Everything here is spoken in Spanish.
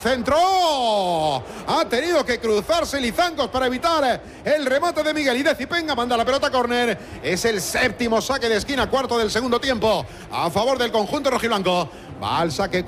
Centró, ha tenido que cruzarse Lizancos para evitar el remate de Miguel, y Decipenga manda la pelota a córner. Es el séptimo saque de esquina, cuarto del segundo tiempo, a favor del conjunto rojiblanco. Va al saque